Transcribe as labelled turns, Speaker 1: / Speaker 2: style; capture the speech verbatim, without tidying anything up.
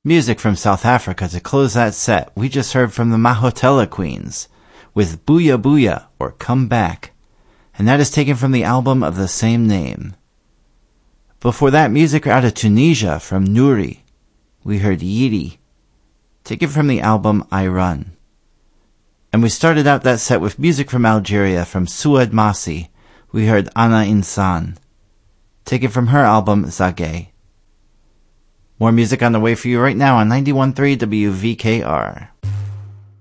Speaker 1: Music from South Africa to close that set. We just heard from the Mahotella Queens with Booyah Booyah, or Come Back, and that is taken from the album of the same name. Before that, music out of Tunisia from Nouri. We heard Yiri, taken from the album I Run. And we started out that set with music from Algeria from Suad Masi. We heard Ana Insan, taken from her album Zagay. More music on the way for you right now on ninety-one point three W V K R.